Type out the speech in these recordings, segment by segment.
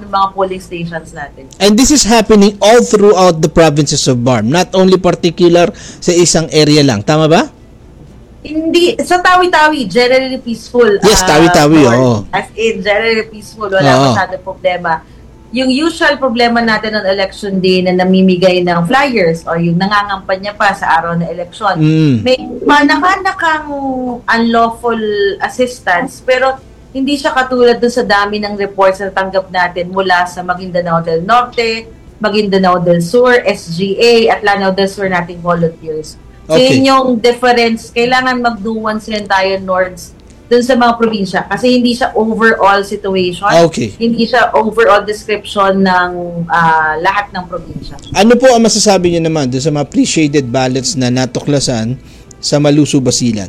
ng mga polling stations natin. And this is happening all throughout the provinces of BARM, not only particular sa isang area lang. Tama ba? Hindi, sa Tawi-Tawi, generally peaceful. Yes, Tawi-Tawi, oo. As in, generally peaceful, wala masyadong problema. Yung usual problema natin on election day na namimigay ng flyers o yung nangangampanya pa sa araw na election, may manakanakang unlawful assistance, pero hindi siya katulad dun sa dami ng reports na tanggap natin mula sa Maguindanao del Norte, Maguindanao del Sur, SGA, at Lanao del Sur nating volunteers. So yun yung difference. Kailangan magduwan sila tayo Nords dun sa mga probinsya kasi hindi siya overall situation. Hindi siya overall description ng lahat ng probinsya. Ano po ang masasabi niyo naman dun sa mga pre-shaded ballots na natuklasan sa Malusu, Basilan?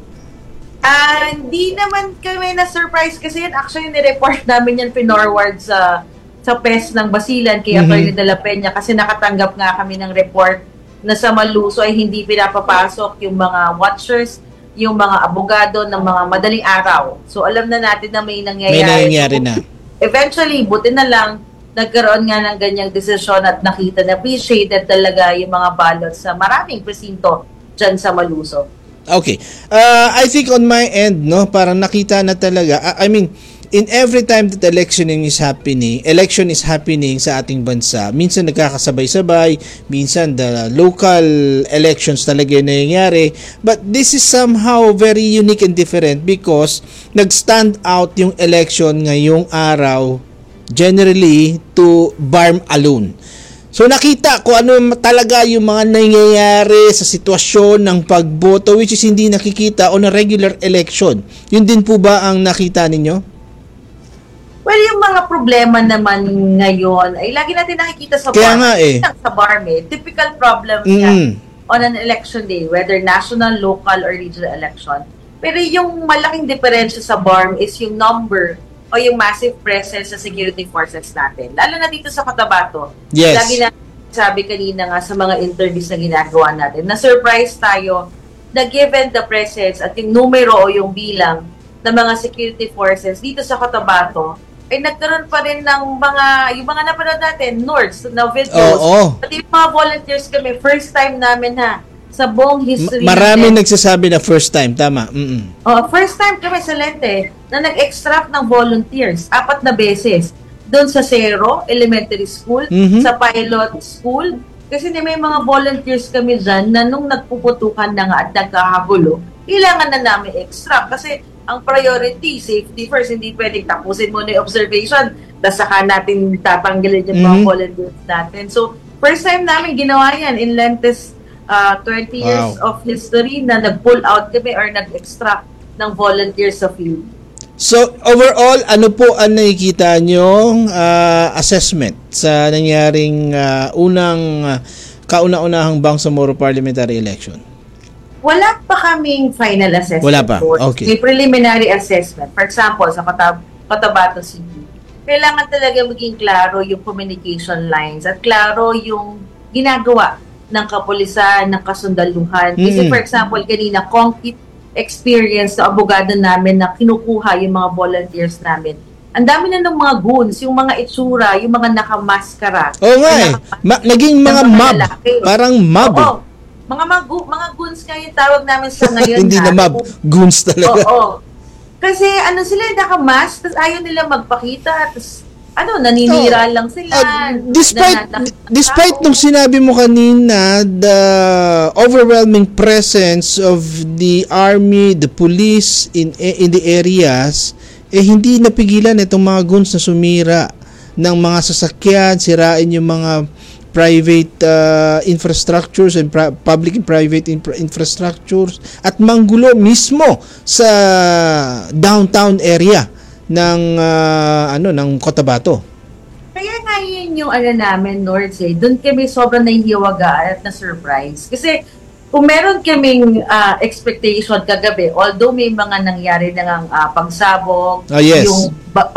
Hindi naman kami na-surprise kasi yan actually ni-report namin yan pinorward sa PES ng Basilan kay Atty. De La Peña kasi nakatanggap nga kami ng report na sa Malusu ay hindi pinapapasok yung mga watchers, yung mga abogado ng mga madaling araw. So, alam na natin na may nangyayari. May nangyayari na. Eventually, buti na lang, nagkaroon nga ng ganyang desisyon at nakita na appreciated talaga yung mga ballots sa maraming presinto dyan sa Maluso. Okay. I think on my end, no, parang nakita na talaga, I mean, in every time that election is happening sa ating bansa, minsan nagkakasabay-sabay, minsan the local elections talaga yung nangyayari, but this is somehow very unique and different because nag-stand out yung election ngayong araw generally to BARM alone. So nakita ko ano talaga yung mga nangyayari sa sitwasyon ng pagboto which is hindi nakikita on a regular election. Yun din po ba ang nakita ninyo? Well, yung mga problema naman ngayon ay lagi natin nakikita sa BARM. Typical problems yan on an election day, whether national, local, or regional election. Pero yung malaking diferensya sa BARM is yung number o yung massive presence sa security forces natin. Lalo na dito sa Cotabato. Yes. Lagi na sabi kanina nga sa mga interviews na ginagawa natin, na-surprise tayo na given the presence at yung numero o yung bilang ng mga security forces dito sa Cotabato, ay nagkaroon pa rin ng yung mga napanood natin, Nords, na videos. Pati yung mga volunteers kami, first time namin sa buong history. Maraming nagsasabi na first time, tama. First time kami sa Lente na nag-extract ng volunteers, 4 na beses. Doon sa Cerro Elementary School, sa Pilot School, kasi may mga volunteers kami dyan na nung nagpuputukan na nga at nagkakagulo, kailangan na namin extract kasi ang priority, safety first, hindi pwedeng tapusin mo na yung observation, tapos saka natin tatanggalin yung mga volunteers natin. So, first time namin ginawa yan in Lentes 20 years of history na nag-pull out kami or nag-extract ng volunteers sa field. So, overall, ano po ang nakikita nyong assessment sa nangyaring kauna-unahang Bangsamoro parliamentary election? Wala pa kaming final assessment. Wala pa, okay. May preliminary assessment. For example, sa Cotabato City, kailangan talaga maging klaro yung communication lines at klaro yung ginagawa ng kapulisan, ng kasundaluhan. Kasi for example, kanina, concrete experience sa abogado namin na kinukuha yung mga volunteers namin. Ang dami na ng mga goons, yung mga itsura, yung mga nakamaskara. Oo nga naging mga mob. Parang mob. Mga goons nga yung tawag namin sa ngayon. Hindi na mob, goons talaga. Oo. Kasi sila nakamask, tapos ayaw nila magpakita, tapos naninira lang sila. Despite nung sinabi mo kanina, the overwhelming presence of the army, the police in the areas, hindi napigilan itong mga goons na sumira ng mga sasakyan, sirain yung mga private infrastructures and public and private infrastructures at manggulo mismo sa downtown area ng Cotabato. Kaya nga yun yung namin, Nords, doon kami sobrang nahihiwagaan at na-surprise. Kasi kung meron kaming expectation kagabi, although may mga nangyari na pagsabog, yung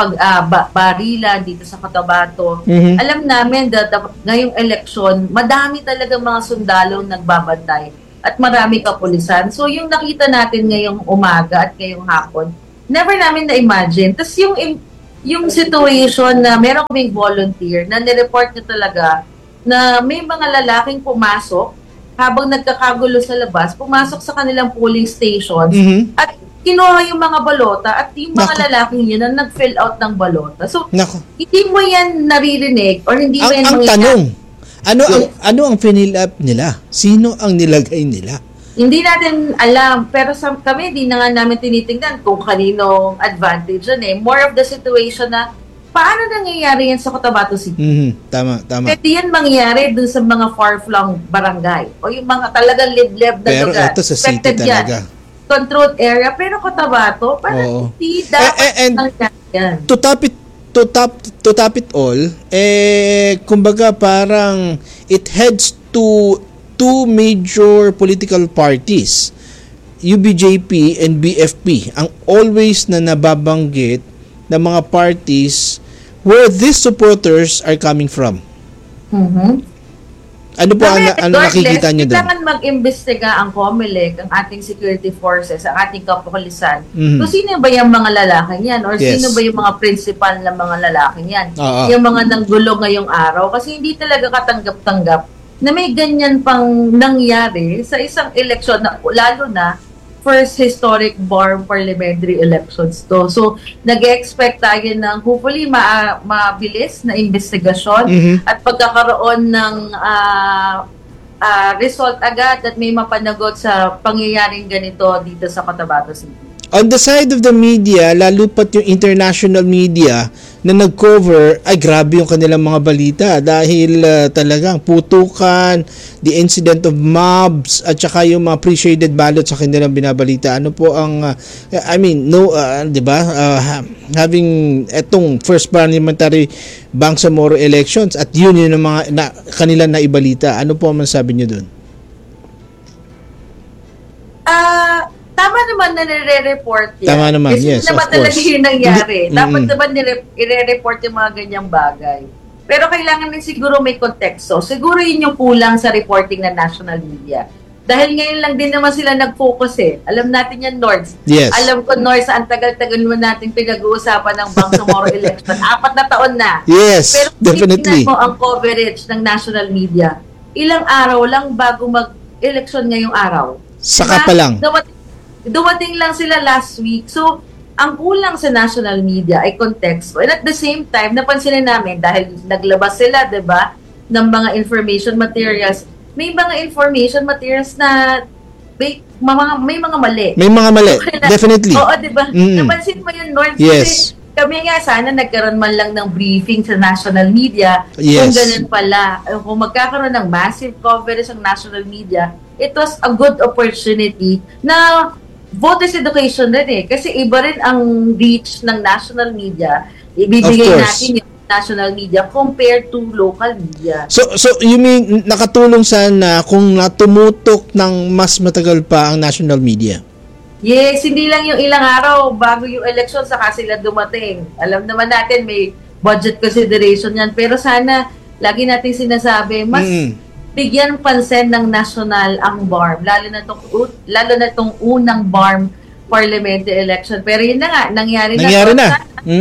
barilan dito sa Cotabato, alam namin that ngayong election, madami talaga mga sundalong nagbabantay at marami kapulisan. So yung nakita natin ngayong umaga at ngayong hapon, never namin na-imagine. Tapos yung yung situation na meron kaming volunteer na nireport niya talaga na may mga lalaking pumasok habang nagkakagulo sa labas, pumasok sa kanilang polling stations at kinuha yung mga balota at yung mga lalaking yun na nag-fill out ng balota. So, hindi mo yan naririnig or hindi mo yan ang tanong, ano ang fill up nila? Sino ang nilagay nila? Hindi natin alam, pero kami di na nga namin tinitingnan kung kaninong advantage yun eh. More of the situation na paano nangyayari yan sa Cotabato City? Tama. Pwede yan mangyayari dun sa mga far-flung barangay o yung mga talagang liblib na pero lugar. Pero ito sa city talaga. Controlled area, pero Cotabato, parang hindi dapat nangyayari yan. To top it all, kumbaga parang it heads to two major political parties, UBJP and BFP, ang always na nababanggit ng mga parties where these supporters are coming from. Ano po ang nakikita niyo doon? Kailangan mag-imbestiga ang COMELEC, ang ating security forces, ang ating kapulisan. So, sino ba yung mga lalaking yan? Or sino ba yung mga principal na mga lalaking yan? Yung mga nanggulo ngayong araw? Kasi hindi talaga katanggap-tanggap na may ganyan pang nangyari sa isang eleksyon, na, lalo na first historic BARM parliamentary elections to. So, nag-expect tayo ng hopefully mabilis na investigasyon at pagkakaroon ng result agad at may mapanagot sa pangyayaring ganito dito sa Cotabato City. On the side of the media, lalo pat yung international media na nag-cover, ay grabe yung kanilang mga balita dahil talagang putukan, the incident of mobs, at saka yung mga pre-shaded ballots sa kanilang binabalita. Ano po ang, di ba, having etong first parliamentary Bangsamoro elections at yun yung mga kanilang naibalita. Ano po ang masasabi niyo doon? Tama naman na nire-report yan. Tama naman, kasi yes, naman of course. Talaga yung nangyari. Dapat naman nire-report yung mga ganyang bagay. Pero kailangan din siguro may konteksto. Siguro yun yung kulang sa reporting ng national media. Dahil ngayon lang din naman sila nag-focus eh. Alam natin yan, Nords. Yes. Alam ko, Nords, ang tagal-tagal mo natin pinag-uusapan ng Bangsamoro election. 4 na taon na. Yes, pero definitely. Pero mo ang coverage ng national media. Ilang araw lang bago mag-election ngayong araw. Saka pa lang. Dumating lang sila last week. So, ang kulang sa national media ay konteksto. And at the same time, napansin namin dahil naglabas sila, 'di ba, ng mga information materials. May mga information materials na may mga mali. May mga mali. Definitely. Oo, 'di ba? Napansin mo 'yun, Lord? Yes. Kasi kami nga sana nagkaroon man lang ng briefing sa national media. Yes. Kung ganun pala, kung magkakaroon ng massive coverage ng national media, it was a good opportunity na voters education rin eh. Kasi iba rin ang reach ng national media. Ibibigay natin yung national media compared to local media. So you mean nakatulong sana kung natumutok ng mas matagal pa ang national media? Yes, hindi lang yung ilang araw bago yung election saka sila dumating. Alam naman natin may budget consideration yan. Pero sana, lagi natin sinasabi, mas bigyan pansin ng national ang BARM, lalo na itong unang BARM parliamentary election. Pero yun na nga, nangyari na.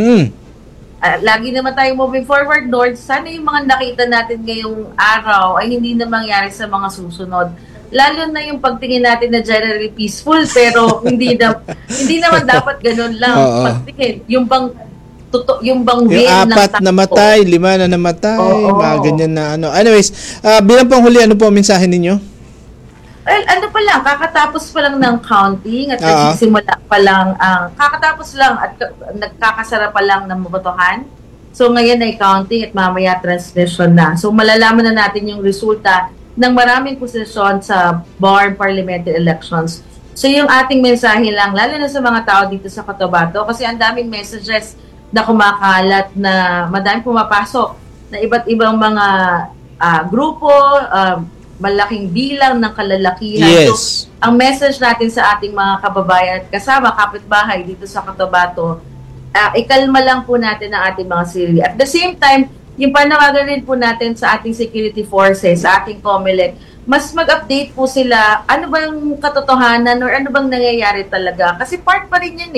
Lagi naman tayo moving forward, Lord. Sana yung mga nakita natin ngayong araw ay hindi na mangyari sa mga susunod. Lalo na yung pagtingin natin na generally peaceful, pero hindi naman dapat ganun lang. Pagtingin, yung bang yung 4 namatay, 5 na namatay, mga ganyan na ano. Anyways, bilang panghuli, ano po ang mensahe ninyo? Well, ano pa lang, kakatapos pa lang ng counting at nagsisimula pa lang kakatapos lang at nagkakasara pa lang ng botohan. So ngayon ay counting at mamaya transmission na. So malalaman na natin yung resulta ng maraming posisyon sa BARM parliamentary elections. So yung ating mensahe lang, lalo na sa mga tao dito sa Cotabato, kasi ang daming messages na kumakalat na madaming pumapasok na iba't ibang mga grupo, malaking bilang ng kalalakihan. Yes. So, ang message natin sa ating mga kababayan at kasama kapitbahay dito sa Cotabato, ikalma lang po natin ang ating mga sarili. At the same time, yung panawagan rin po natin sa ating security forces, sa ating COMELEC, mas mag-update po sila ano bang katotohanan or ano bang nangyayari talaga. Kasi part pa rin yan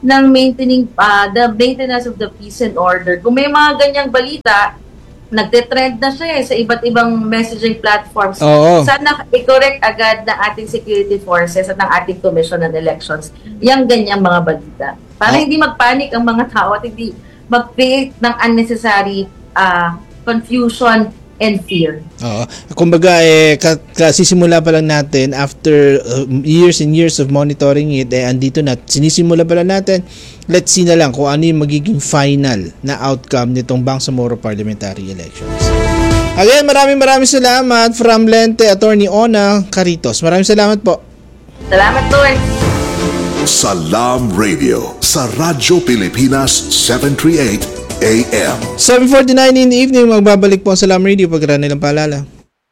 ng the maintenance of the peace and order. Kung may mga ganyang balita, nagte-trend na siya sa iba't ibang messaging platforms. Sana i-correct agad ng ating security forces at ng ating Commission on Elections yung ganyang mga balita. Para hindi magpanik ang mga tao at hindi mag-create ng unnecessary confusion and fear. Kumbaga, sisimula pa lang natin after years and years of monitoring it, andito na, sinisimula pa lang natin. Let's see na lang kung ano yung magiging final na outcome nitong Bangsamoro parliamentary elections. Again, maraming salamat from Lente, Attorney Ona Caritos. Maraming salamat po. Salamat po. Salam Radio sa Radyo Pilipinas 738 AM. 7:49 in the evening, magbabalik po ang Salam Radio pagkaraan nilang paalala.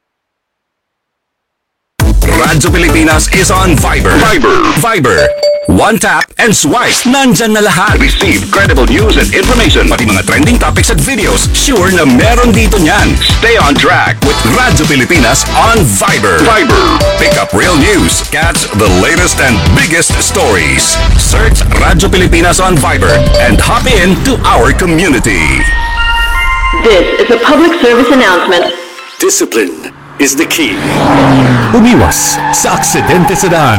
Radyo Pilipinas is on Viber. One tap and swipe. Nandyan na lahat. Receive credible news and information. Pati mga trending topics at videos. Sure na meron dito niyan. Stay on track with Radyo Pilipinas on Viber. Pick up real news. Catch the latest and biggest stories. Search Radyo Pilipinas on Viber and hop in to our community. This is a public service announcement. Discipline is the key. Umiwas sa aksidente sa daan.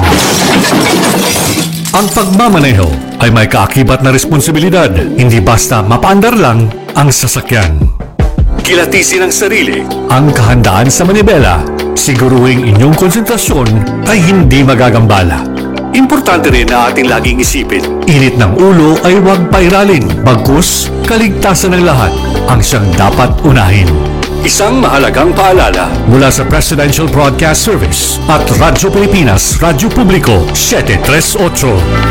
Ang pagmamaneho ay may kaakibat na responsibilidad, hindi basta mapaandar lang ang sasakyan. Kilatisin ang sarili, ang kahandaan sa manibela, siguruhing inyong konsentrasyon ay hindi magagambala. Importante rin na ating laging isipin, init ng ulo ay huwag pairalin, bagkus kaligtasan ng lahat ang siyang dapat unahin. Isang mahalagang paalala mula sa Presidential Broadcast Service at Radyo Pilipinas, Radyo Publiko 738.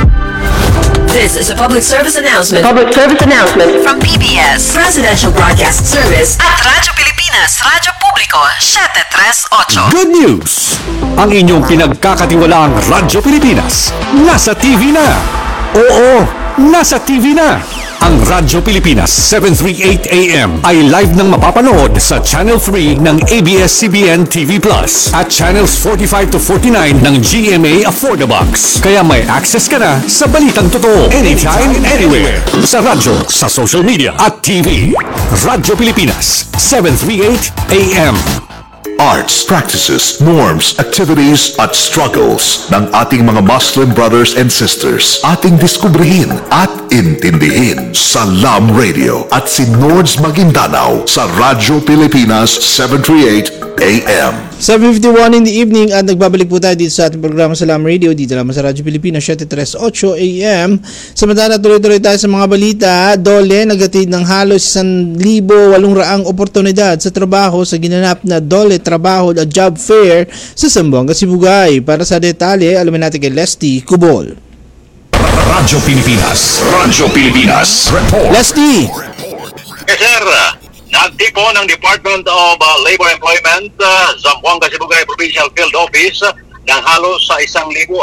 This is a public service announcement. From PBS, Presidential Broadcast Service at Radyo Pilipinas, Radyo Publiko 738. Good news! Ang inyong pinagkakatiwalaang Radyo Pilipinas nasa TV na! Oo, nasa TV na! Ang Radyo Pilipinas 738 AM ay live nang mapapanood sa Channel 3 ng ABS-CBN TV Plus at Channels 45 to 49 ng GMA Affordabox. Kaya may access ka na sa balitang totoo anytime, anywhere. Sa radyo, sa social media at TV. Radyo Pilipinas 738 AM. Arts, practices, norms, activities at struggles ng ating mga Muslim brothers and sisters. Ating diskubrihin at intindihin. Salam Radio at si Nords Maguindanao sa Radyo Pilipinas 738 AM. 7:51 in the evening at nagbabalik po tayo dito sa ating programa Salam Radio dito lamang sa Radyo Pilipinas 738 AM. Samantala tuloy-tuloy tayo sa mga balita. Dole naghatid ng halos 1,800 oportunidad sa trabaho sa ginanap na Dole Trabaho at Job Fair sa Zamboanga, Sibugay. Para sa detalye, alamin natin kay Leslie Cubol. Radyo Pilipinas Report. Leslie! Yes, sir. Nagtipo ng Department of Labor Employment Zamboanga Sibugay Provincial Field Office ng halos sa 1,800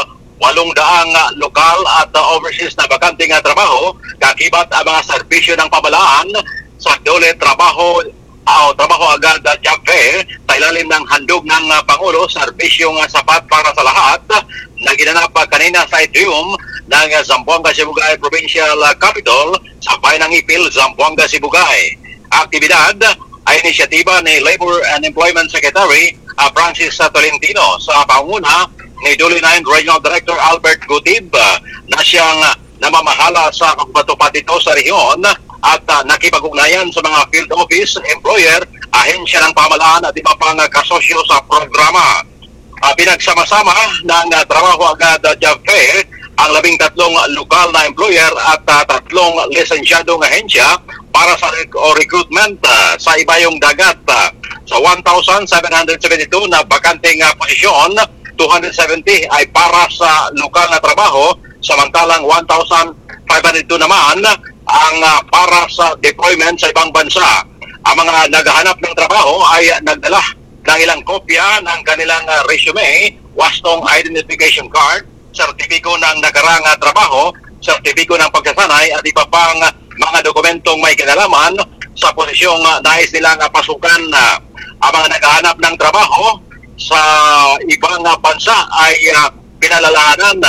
lokal at overseas na bakanting trabaho, kakibat ang mga serbisyo ng pamalaan sa Dole Trabaho agad Job Fair sa ilalim ng handog ng Pangulo, serbisyong sapat para sa lahat na ginanap kanina sa atrium ng Zamboanga Sibugay Provincial Capital sa bayan ng Ipil, Zamboanga Sibugay. Aktibidad ay inisyatiba ni Labor and Employment Secretary Francis Tolentino sa panguna ni Dole 9 Regional Director Albert Gutib na siyang namamahala sa pagpatupad ito sa rehiyon at nakipag-ugnayan sa mga field office, employer, ahensya ng pamalaan at iba pang kasosyo sa programa. Pinagsama-sama ng trabaho agad Job Fair ang 13 lokal na employer at 3 lisensyadong ahensya para sa recruitment sa ibayong dagat. Sa 1,772 na bakanting posisyon, 270 ay para sa lokal na trabaho, samantalang 1,502 naman ang para sa deployment sa ibang bansa. Ang mga naghahanap ng trabaho ay nagdala ng ilang kopya ng kanilang resume, wastong identification card, sertipiko ng nakarang trabaho, sertipiko ng pagsasanay at iba pang mga dokumentong may kinalaman sa posisyong nais nilang pasukan. Ang mga naghahanap ng trabaho sa ibang bansa ay pinalalahanan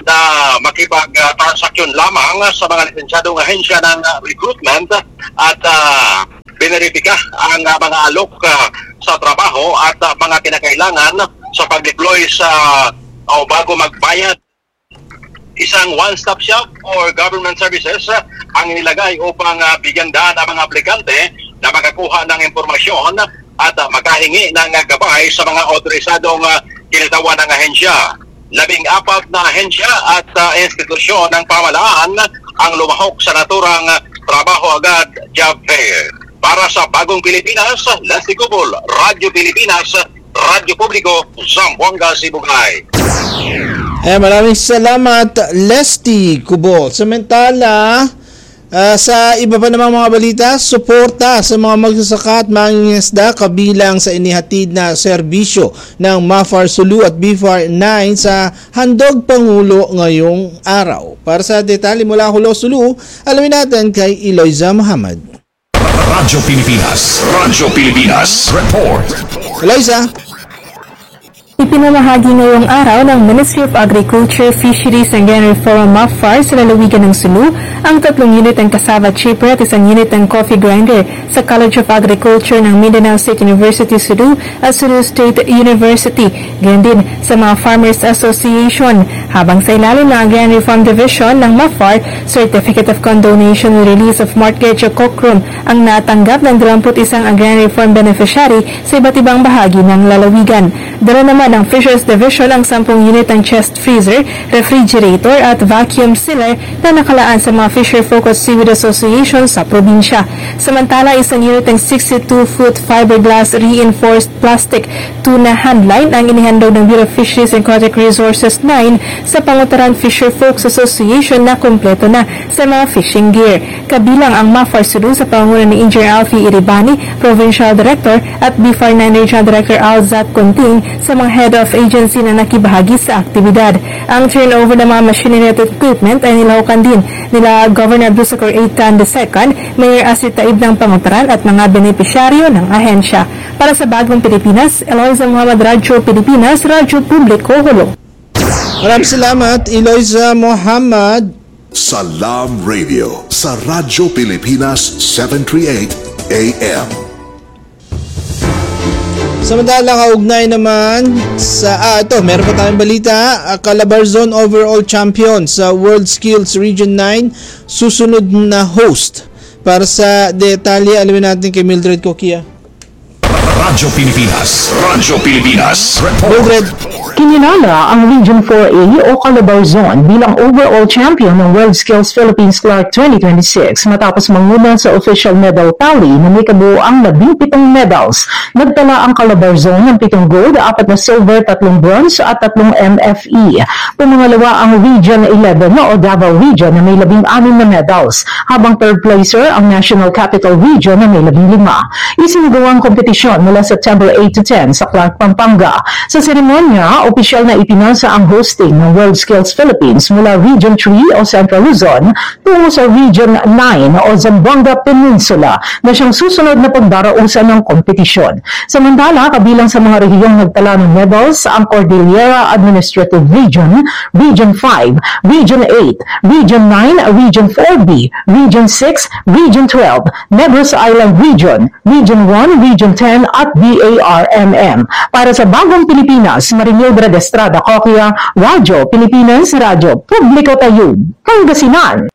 makipag-transaksyon lamang sa mga lisensyadong ahensya ng recruitment at biniripika ang mga alok sa trabaho at mga kinakailangan sa pag-deploy sa bago magbayad. Isang one-stop shop for government services ang nilagay upang bigyang daan ang mga aplikante na makakuha ng impormasyon at makahingi ng gabay sa mga otorisadong kinatawan ng ahensya. 14 na ahensya at institusyon ng pamahalaan ang lumahok sa naturang Trabaho Agad Job Fair. Para sa Bagong Pilipinas, Leslie Cubol, Radyo Pilipinas, Radyo Publiko, Zamboanga, Sibugay. Maraming salamat, Leslie Cubol. Samantala, sa iba pa namang mga balita, suporta sa mga magsasaka at mangingisda kabilang sa inihatid na serbisyo ng MAFAR Sulu at BFAR 9 sa Handog Pangulo ngayong araw. Para sa detalye mula Hulo Sulu, alamin natin kay Eloisa Muhammad. Radyo Pilipinas Report. Eloisa. Ipinamahagi ngayong araw ng Ministry of Agriculture, Fisheries and Game Reform MAFAR sa lalawigan ng Sulu ang 3 unit ng cassava chipper at 1 unit ng coffee grinder sa College of Agriculture ng Mindanao State University Sulu at Sulu State University, gayon din sa mga Farmers Association. Habang sa ilalim ng Agrarian Reform Division ng MAFAR, Certificate of Condonation with Release of Mortgage o COCRUM ang natanggap ng 21 Agrarian Reform Beneficiary sa iba't ibang bahagi ng lalawigan. Dala naman ng Fisheries Division ang 10 unit ng chest freezer, refrigerator at vacuum sealer na nakalaan sa mga Fisher-focused Seaweed Association sa probinsya. Samantala, 1 unit ng 62-foot fiberglass reinforced plastic tuna handline ang inihandog ng Bureau of Fisheries and Aquatic Resources 9 sa Pangutaran Fisher-Folks Association na kompleto na sa mga fishing gear. Kabilang ang MAFAR Sulu sa pangunguna ni Engineer Alfie Iribani, Provincial Director, at BFAR 9 Regional Director Alzat Conting sa mga head of agency na nakibahagi sa aktibidad. Ang turnover ng mga machinery at equipment ay nilahukan din nila Governor Abdulsakor Eitan II, Mayor Asit Taib ng Pangutaran at mga benepisyaryo ng ahensya. Para sa Bagong Pilipinas, Eloisa Muhammad, Radyo Pilipinas, Radyo Publiko, Hulo. Maraming salamat, Eloisa Muhammad. Salam Radio sa Radyo Pilipinas 738 AM. Samantala, kaugnay naman sa meron pa tayong balita. Calabarzon overall champion sa World Skills Region 9 susunod na host. Para sa detalye, alamin natin kay Mildred Coquia. Radyo Pilipinas Report. Mildred. Kinilala ang Region 4A o Calabarzon bilang overall champion ng World Skills Philippines Clark 2026 matapos manguna sa official medal tally na may kabuoang 17 medals. Nagtala ang Calabarzon ng 7 gold, 4 na silver, 3 bronze at 3 MFE. Pumangalawa ang Region 11 o Davao Region na may 16 na medals, habang third placer ang National Capital Region na may 15. Isinagawa ang kompetisyon mula September 8 to 10 sa Clark, Pampanga. Sa seremonya, opisyal na ipinasa ang hosting ng World Skills Philippines mula Region 3 o Central Luzon tungo sa Region 9 o Zamboanga Peninsula na siyang susunod na pagdarausan ng kompetisyon. Samantala, kabilang sa mga rehiyong nagtala ng medals ang Cordillera Administrative Region, Region 5, Region 8, Region 9, Region 4B, Region 6, Region 12, Negros Island Region, Region 1, Region 10 at BARMM. Para sa Bagong Pilipinas, Marimil de Estrada Coquia, Radyo Pilipinas, Radyo Publiko Tayub, Pangasinan.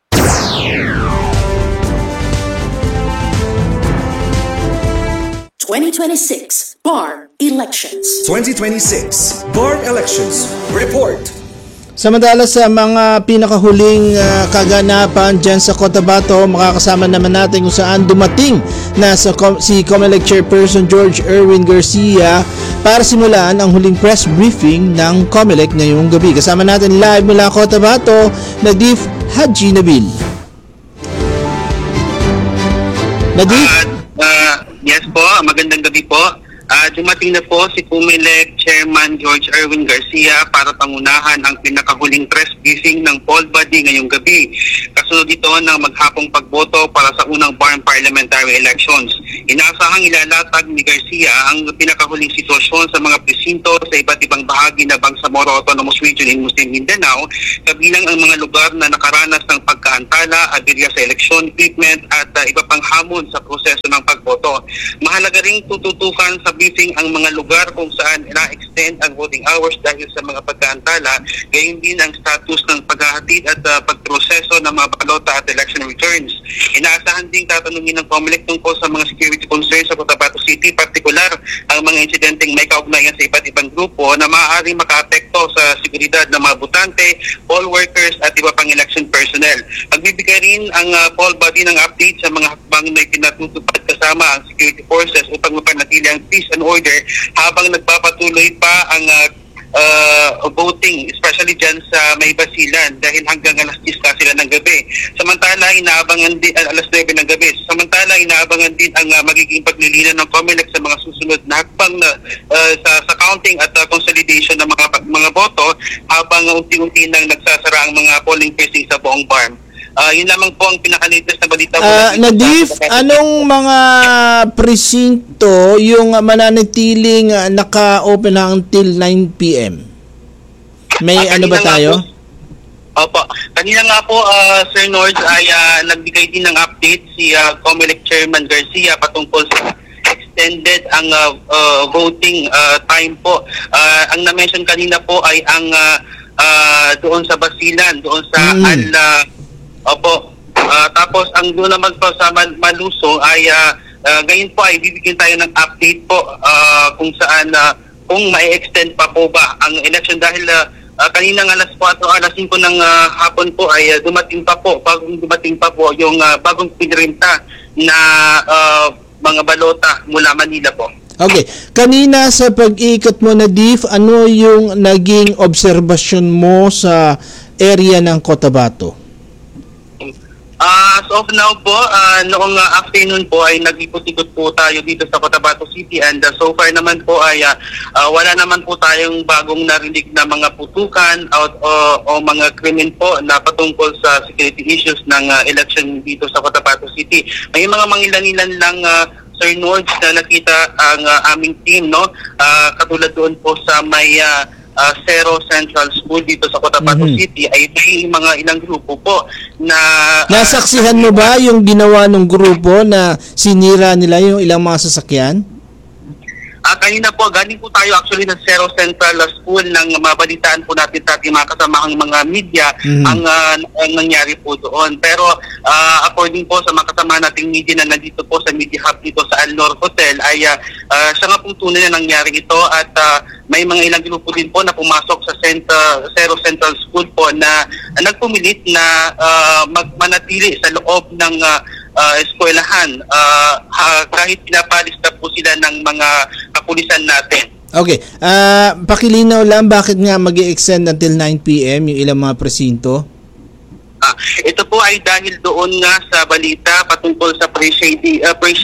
Bar Elections. 2026 Bar Elections Report. Samantala sa mga pinakahuling kaganapan dyan sa Cotabato, makakasama naman natin kung saan dumating na si COMELEC Chairperson George Erwin Garcia para simulan ang huling press briefing ng COMELEC ngayong gabi. Kasama natin live mula Cotabato, Nadif Haji Nabil. Yes po, magandang gabi po. Dumating na po si COMELEC Chairman George Erwin Garcia para pangunahan ang pinakahuling press briefing ng poll body ngayong gabi. Kasunod ito ng maghapong pagboto para sa unang BARM parliamentary elections. Inaasahang ilalatag ni Garcia ang pinakahuling sitwasyon sa mga presinto sa iba't ibang bahagi ng Bangsamoro Autonomous Region in Muslim Mindanao, kabilang ang mga lugar na nakaranas ng pagkaantala, aberya sa eleksyon, equipment at iba pang hamon sa proseso ng pagboto. Mahalaga ring tututukan sa briefing ang mga lugar kung saan na-extend ang voting hours dahil sa mga pagkaantala, gayon din ang status ng paghahatid at pagproseso ng mga balota at election returns. Inaasahan din tatanungin ng COMELEC tungkol sa mga security concerns sa Cotabato City, partikular ang mga insidenteng may kaugnayan sa iba't ibang grupo na maaaring makaapekto sa seguridad ng mga botante, poll workers at iba pang election personnel. Magbibigay rin ang poll body ng update sa mga hakbang na pinatutupad kasama ang security forces upang mapanatili ang peace and order habang nagpapatuloy pa ang voting, especially dyan sa May Basilan dahil hanggang alas 10 ka sila ng gabi. Samantala, inaabangan din alas 9 ng gabi. Samantala, inaabangan din ang magiging paglilinan ng COMELEC sa mga susunod na hakbang na sa counting at consolidation ng mga boto habang unti-unti nang nagsasara ang mga polling precinct sa buong BARM. Yun lamang po ang pinaka-latest na balita. Nadif, anong mga presinto yung mananatiling naka-open na until 9 p.m.? May ano ba tayo? Opo. Kanina nga po, Sir Nord, ay nagbigay din ng update si COMELEC Chairman Garcia patungkol sa extended ang voting time po. Ang na-mention kanina po ay ang doon sa Basilan, doon sa Opo. Tapos ang doon naman po sa Malusong ay ngayon po ay bibigyan tayo ng update po kung saan kung mai-extend pa po ba ang election dahil kaninang alas 4 alas 5 ng hapon po ay dumating pa po yung bagong pinrinta na mga balota mula Manila po. Okay. Kanina sa pag-ikot mo, Nadif, ano yung naging obserbasyon mo sa area ng Cotabato? As of now po, noong afternoon po ay nag-ikot-ikot po tayo dito sa Cotabato City and so far naman po ay wala naman po tayong bagong narinig na mga putukan o mga krimen po na patungkol sa security issues ng election dito sa Cotabato City. May mga mangilan-ilan lang Sir Nord na nakita ang aming team, no? Katulad doon po sa may Cerro Central School dito sa Cotabato City ay may mga ilang grupo po na nasaksihan mo ba yung ginawa ng grupo na sinira nila yung ilang mga sasakyan? Kanina po, galing po tayo actually ng Cerro Central School nang mabalitaan po natin sa ating mga kasamahang mga media ang nangyari po doon. Pero according po sa mga kasama nating media na nandito po sa Media Hub dito sa Alnor Hotel ay siya nga pong tunay na nangyari ito at may mga ilang grupo din po na pumasok sa Cerro Central School po na nagpumilit na manatili sa loob ng eskwelahan kahit pinapalis na po sila ng mga kapulisan natin. Okay. Pakilinaw lang bakit nga mag-i-extend until 9 p.m. yung ilang mga presinto? Ito po ay dahil doon nga sa balita patungkol sa pre-shaded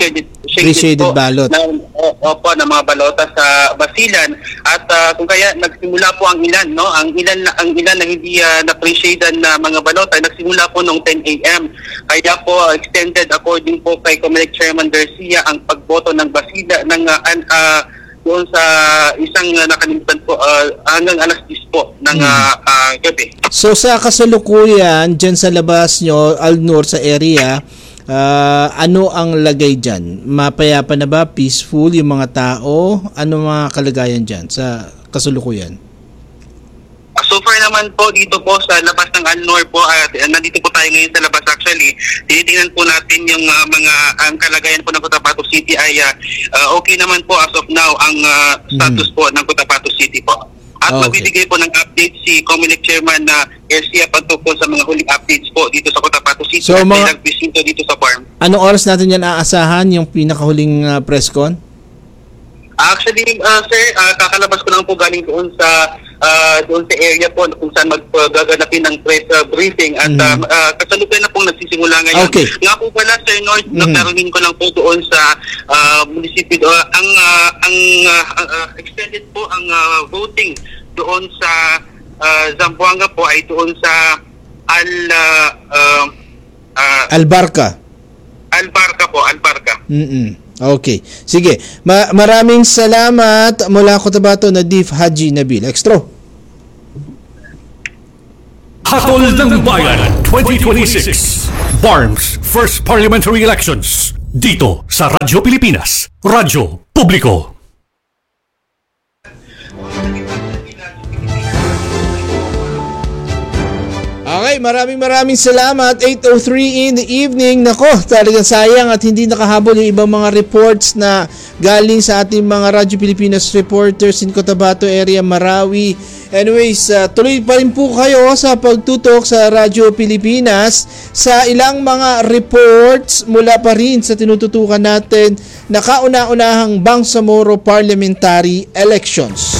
balot. Opo, ng mga balota sa Basilan at kung kaya nagsimula po ang ilan, no? Ang ilan na hindi na pre-shaded na mga balota nagsimula po noong 10 a.m. Kaya po extended according po kay COMELEC Chairman Garcia ang pagboto ng Basilan ng doon sa isang nakalimutan po hanggang alas 10 po ng gabi. So sa kasalukuyan dyan sa labas nyo, Alnor sa area, ano ang lagay dyan? Mapayapa na ba? Peaceful yung mga tao? Ano mga kalagayan dyan sa kasalukuyan? So far naman po dito po sa labas ng Alnor po, nandito po tayo ngayon sa labas actually, tinitingnan po natin yung ang kalagayan po ng Cotabato City ay okay naman po as of now ang status po ng Cotabato City po. At magbibigay po ng update si COMELEC Chairman na Garcia patungkol sa mga huling updates po dito sa Cotabato City at may nagbisinto dito sa farm. Anong oras natin yan aasahan yung pinakahuling press con? Actually, sir, kakalabas ko lang po galing doon sa area po kung saan maggaganapin ng press briefing at kasalukuyan na pong nagsisimula ngayon. Okay. Nga po pala, Sir North, nagkaroon ko lang po doon sa munisipyo. Ang extended po ang voting doon sa Zamboanga po ay doon sa Albarca. Albarca. Okay. Sige. Maraming salamat mula Cotabato, Nadif Haji Nabil. Extro. Hatol ng Bayan 2026. BARM's First Parliamentary Elections. Dito sa Radyo Pilipinas. Radyo Publiko. Okay, maraming salamat. 8:03 in the evening. Nako, talagang sayang at hindi nakahabol yung ibang mga reports na galing sa ating mga Radyo Pilipinas reporters in Cotabato area, Marawi. Anyways, tuloy pa rin po kayo sa pagtutok sa Radyo Pilipinas sa ilang mga reports mula pa rin sa tinututukan natin na kauna-unahang Bangsamoro Parliamentary Elections.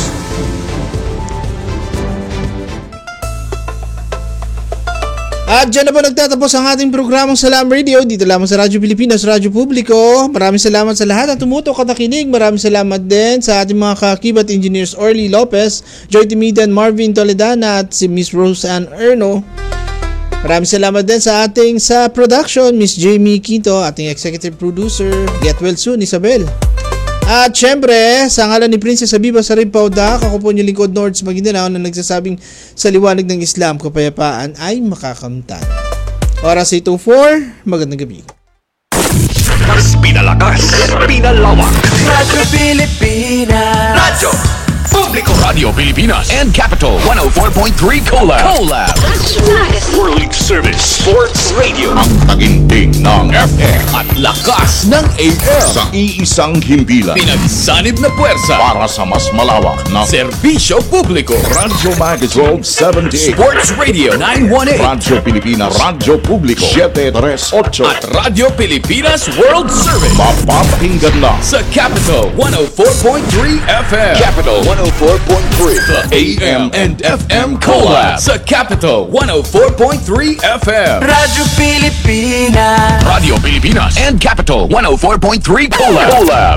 At dyan na po nagtatapos ang ating programang Salam Radio dito lamang sa Radyo Pilipinas, Radyo Publiko. Maraming salamat sa lahat na tumutok at nakinig. Maraming salamat din sa ating mga kakibat engineers Orly Lopez, Joy Timidan, Marvin Toledana at si Miss Roseanne Erno. Maraming salamat din sa ating sa production, Miss Jamie Quinto, ating executive producer. Get well soon, Isabel. At syempre, sa ngalan ni Princess Habiba Sarin Pauda, ako po yung lingkod Nords Maguindanao na nagsasabing sa liwanag ng Islam, kapayapaan ay makakamtan. Oras 8:04, magandang gabi. Mas pinalakas, pinalawak. Radyo Pilipinas. Radyo Publiko. Radio Pilipinas and Capital 104.3 Collab. World Service Sports Radio. Ang taginting ng FM at lakas ng AM sa iisang himpilan. Pinagsanib na puwersa Para sa mas malawak na serbisyo publiko. Radyo Magazine 78, Sports Radio 918 Radyo Pilipinas, Radyo Publiko 738 at Radyo Pilipinas World Service. Mapapakinggan na Sa Capital 104.3 FM. Capital 104.3 The AM and FM Collab. Sa Capital 104.3 FM. Radyo Pilipinas. Radio Pilipinas and Capital 104.3 Collab.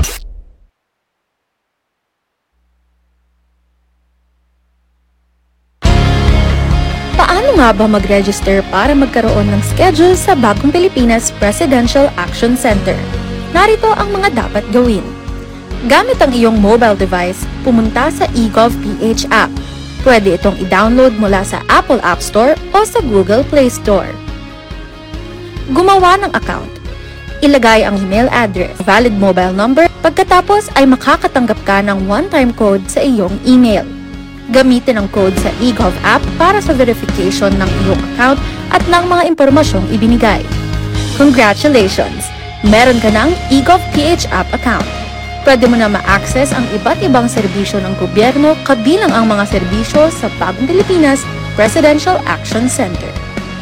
Paano nga ba mag-register para magkaroon ng schedule sa Bagong Pilipinas Presidential Action Center? Narito ang mga dapat gawin. Gamit ang iyong mobile device, pumunta sa eGov.ph app. Pwede itong i-download mula sa Apple App Store o sa Google Play Store. Gumawa ng account. Ilagay ang email address, valid mobile number, pagkatapos ay makakatanggap ka ng one-time code sa iyong email. Gamitin ang code sa eGov app para sa verification ng iyong account at ng mga impormasyong ibinigay. Congratulations! Meron ka ng eGov.ph app account. Pwede mo na ma-access ang iba't ibang serbisyo ng gobyerno kabilang ang mga serbisyo sa Bagong Pilipinas Presidential Action Center.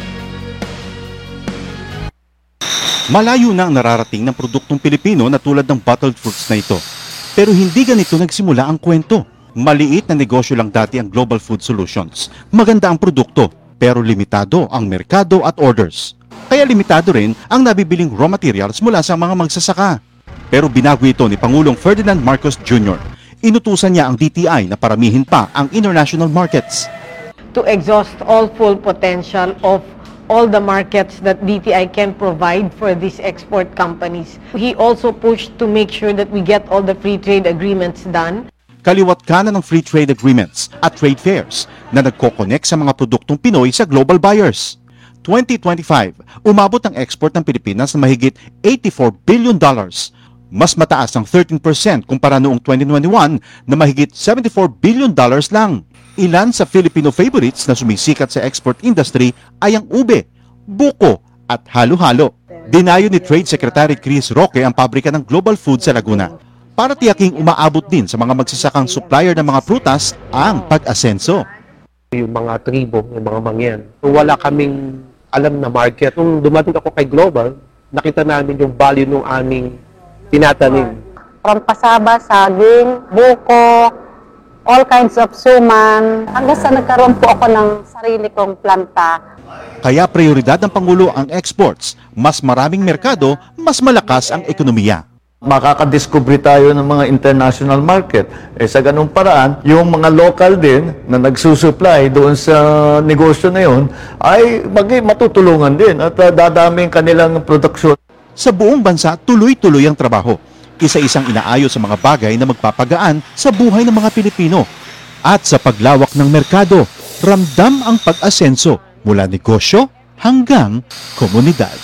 Malayo na ang nararating ng produktong Pilipino na tulad ng bottled fruits na ito. Pero hindi ganito nagsimula ang kwento. Maliit na negosyo lang dati ang Global Food Solutions. Maganda ang produkto, pero limitado ang merkado at orders. Kaya limitado rin ang nabibiling raw materials mula sa mga magsasaka. Pero binago ito ni Pangulong Ferdinand Marcos Jr. Inutusan niya ang DTI na paramihin pa ang international markets. To exhaust all full potential of all the markets that DTI can provide for these export companies. He also pushed to make sure that we get all the free trade agreements done. Kaliwat kanan ng free trade agreements at trade fairs na nagko-connect sa mga produktong Pinoy sa global buyers. 2025, umabot ang export ng Pilipinas na mahigit $84 billion. Mas mataas ang 13% kumpara noong 2021 na mahigit $74 billion lang. Ilan sa Filipino favorites na sumisikat sa export industry ay ang ube, buko at halo-halo. Dinayo ni Trade Secretary Chris Roque ang pabrika ng Global Food sa Laguna para tiyaking umaabot din sa mga magsasakang supplier ng mga prutas ang pag-asenso. Yung mga tribo, yung mga mangyan, wala kaming alam na market. Nung dumating ako kay Global, nakita namin yung value ng aming tinatanim. from pasaba, saging, buko, all kinds of suman, hanggang sa nagkaroon po ako ng sarili kong planta. Kaya prioridad ng Pangulo ang exports. Mas maraming merkado, mas malakas ang ekonomiya. Makakadiscover tayo ng mga international market. Sa ganung paraan, yung mga local din na nagsusupply doon sa negosyo na yun ay matutulungan din at dadami ang kanilang produksyon. Sa buong bansa, tuloy-tuloy ang trabaho. Isa-isang inaayos sa mga bagay na magpapagaan sa buhay ng mga Pilipino. At sa paglawak ng merkado, ramdam ang pag-asenso mula negosyo hanggang komunidad.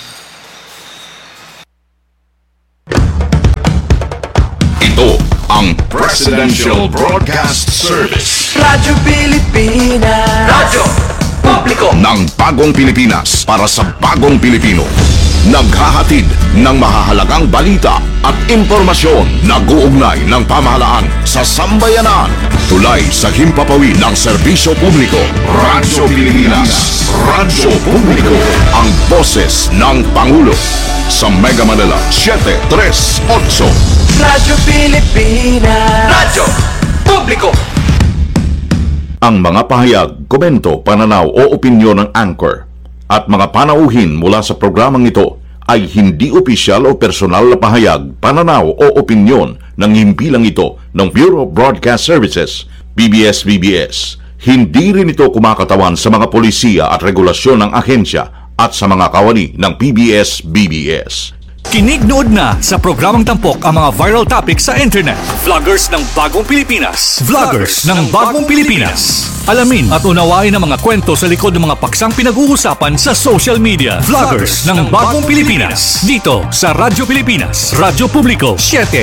Ito ang Presidential Broadcast Service. Radyo Pilipinas. Radyo Publiko ng Bagong Pilipinas para sa Bagong Pilipino. Naghahatid ng mahahalagang balita at impormasyon na guugnay ng pamahalaan sa sambayanan. Tulay sa himpapawid ng serbisyo publiko. Radyo Pilipinas. Radyo Publiko. Ang boses ng Pangulo. Sa Mega Manila, 738. Radyo Pilipinas. Radyo Publiko. Ang mga pahayag, komento, pananaw o opinyon ng anchor at mga panauhin mula sa programang ito ay hindi opisyal o personal na pahayag, pananaw o opinyon ng himpilang ito ng Bureau of Broadcast Services, PBS-BBS. Hindi rin ito kumakatawan sa mga polisiya at regulasyon ng ahensya at sa mga kawani ng PBS-BBS. Kinig-nood na sa programang tampok ang mga viral topics sa internet. Vloggers ng Bagong Pilipinas. Vloggers ng Bagong Pilipinas. Alamin at unawain ang mga kwento sa likod ng mga paksang pinag-uusapan sa social media. Vloggers ng Bagong Pilipinas. Dito sa Radyo Pilipinas. Radyo Publiko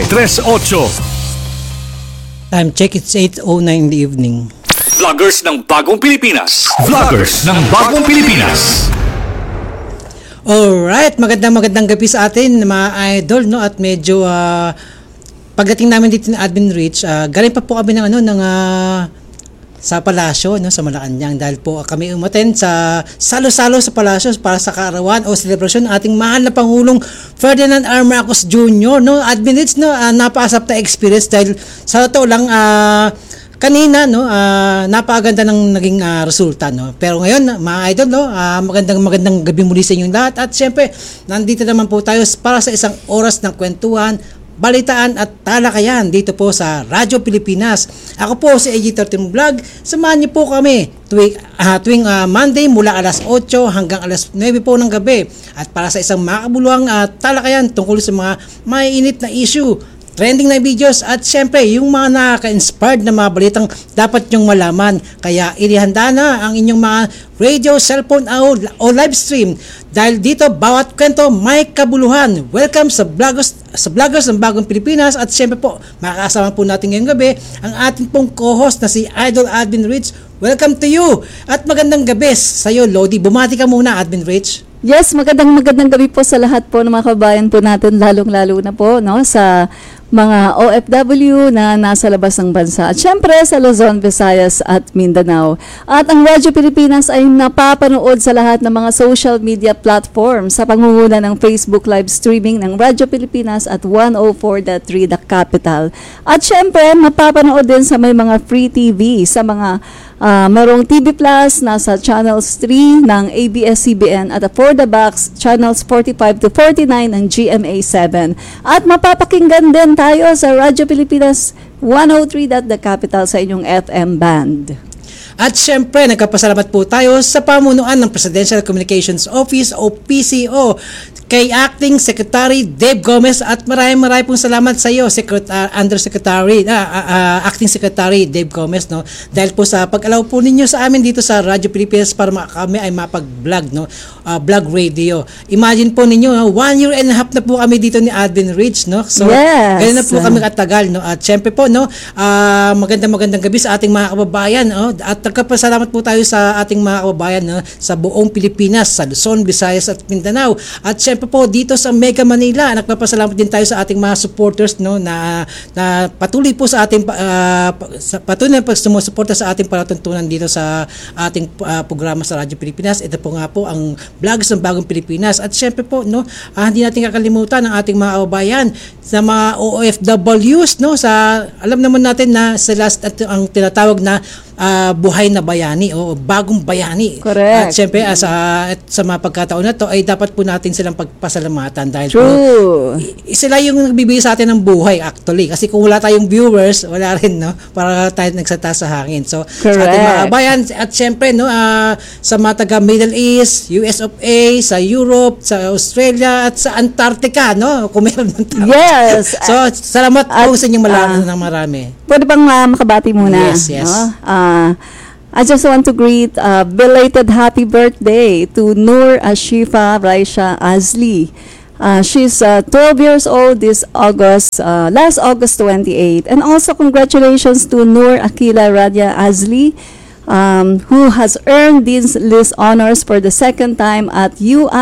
738. Time check, it's 8:09 in the evening. Vloggers ng Bagong Pilipinas. Vloggers ng Bagong Pilipinas. Alright, magandang gabi sa atin mga idol, no? At medyo pagdating namin dito ng Admin Rich, galing pa po kami ng sa palasyo, no, sa Malacanang, dahil po kami umattend sa salo-salo sa palasyo para sa kaarawan o selebrasyon ng ating mahal na Pangulong Ferdinand R. Marcos Jr., no? Admin Rich, no, napakasarap na experience dahil sa totoo lang kanina, no, napakaganda ng naging resulta, no. Pero ngayon, mga idol, no, magandang gabi muli sa inyong lahat. At syempre, nandito naman po tayo para sa isang oras ng kwentuhan, balitaan at talakayan dito po sa Radyo Pilipinas. Ako po si AG13 Vlog. Samahan niyo po kami tuwing Monday mula alas 8 hanggang alas 9 po ng gabi. At para sa isang makabuluhang talakayan tungkol sa mga maiinit na issue, trending na videos at syempre yung mga nakaka-inspired na mga balitang dapat nyong malaman. Kaya inihanda na ang inyong mga radio, cellphone o live stream dahil dito bawat kwento may kabuluhan. Welcome sa vloggers ng Bagong Pilipinas at syempre po makakasama po natin ngayong gabi ang ating pong co-host na si Idol Admin Rich. Welcome to you at magandang gabi sa iyo, Lodi. Bumati ka muna, Admin Rich. Yes, magandang gabi po sa lahat po ng mga kabayan po natin, lalong-lalo na po, no, sa mga OFW na nasa labas ng bansa. At syempre sa Luzon, Visayas at Mindanao. At ang Radyo Pilipinas ay napapanood sa lahat ng mga social media platforms sa pangunguna ng Facebook live streaming ng Radyo Pilipinas at 104.3 The Capital. At syempre, mapapanood din sa may mga free TV, sa mga merong TV Plus, nasa Channels 3 ng ABS-CBN at For the Box, Channels 45 to 49 ng GMA7. At mapapakinggan din tayo sa Radyo Pilipinas 103. The Capital sa inyong FM band. At syempre, nagpapasalamat po tayo sa pamunuan ng Presidential Communications Office o PCO kay Acting Secretary Dave Gomez at maraming pong salamat sa iyo, Acting Secretary Dave Gomez, no? Dahil po sa pag-allow po ninyo sa amin dito sa Radyo Pilipinas para kami ay mapag-vlog, no? Vlog radio. Imagine po ninyo, 1 year and a half na po kami dito ni Admin Rich, no? So, ganyan na po kami katagal, no? At syempre po, no, magandang gabi sa ating mga kababayan, no? At nagpapasalamat po tayo sa ating mga kababayan, no, sa buong Pilipinas, sa Luzon, Visayas at Mindanao. At syempre po dito sa Mega Manila, nagpapasalamat din tayo sa ating mga supporters, no, na patuloy po sa ating patuloy na sumusuporta sa ating palatuntunan dito sa ating programa sa Radyo Pilipinas. Ito po nga po ang vloggers ng Bagong Pilipinas. At syempre po, no, hindi natin kakalimutan ang ating mga kababayan sa mga OFWs, no, sa alam naman natin na sila ang tinatawag na buhay na bayani o bagong bayani. Correct. At syempre sa mga pagkataon na to ay dapat po natin silang pagpasalamatan dahil True. po sila yung nagbibigay sa atin ng buhay actually. Kasi kung wala tayong viewers, wala rin, no, para tayo nagsata sa hangin. So sa ating mga kabayan at syempre, no, sa mga taga Middle East, US of A, sa Europe, sa Australia at sa Antarctica, no, kung meron man tayo. Yes. So salamat po sa inyong marami. Pwede bang makabati muna? Yes. No? I just want to greet belated happy birthday to Noor Ashifa Raisha Azli. She's 12 years old this August, last August 28. And also congratulations to Noor Akila Radia Azli, who has earned these list honors for the second time at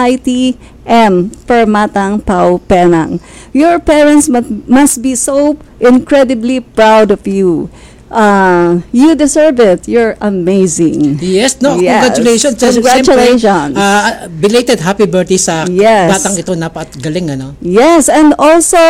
UITM Permatang Pau Penang. Your parents must be so incredibly proud of you. You deserve it. You're amazing. Yes, no, Yes. congratulations. Congratulations. Siyempre, belated happy birthday sa batang ito, napakagaling, ano? Yes, and also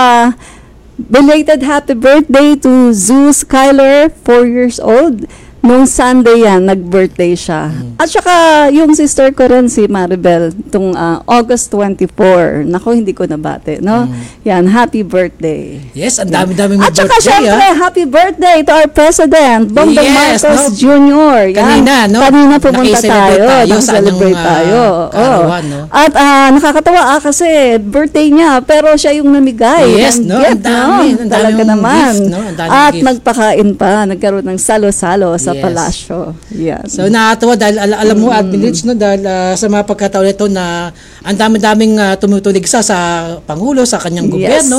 belated happy birthday to Zeus Kyler, 4 years old. Nung Sunday yan, nag-birthday siya. At saka, yung sister ko rin, si Maribel, itong August 24. Naku, hindi ko nabate, no? Yan, happy birthday. Yes, ang dami-daming At saka, birthday, syempre, happy birthday to our President, Bongbong Yes, Marcos no? Jr. Yan. Kanina, no? Kanina pumunta Nakiselebrate tayo. tayo sa Nakiselebrate anyong, tayo. kaarawan, no? At nakakatawa kasi birthday niya, pero siya yung namigay. Yes, ng no? gift, Ang dami. Ang dami Talaga yung naman. gift, no? Ang dami At gift. nagpakain pa. Nagkaroon ng salo-salo sa Yes. palasyo. Yan. So nakakatawa dahil alam mo Admin Rich, no, dahil sa mga pagkataon nito na ang dami-daming tumutulig sa Pangulo, sa kanyang gobyerno,